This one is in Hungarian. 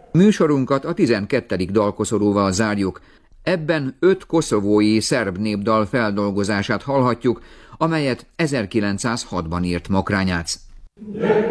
Műsorunkat a 12. dalkoszorúval zárjuk. Ebben 5 koszovói szerb népdal feldolgozását hallhatjuk, amelyet 1906-ban írt Mokrányác.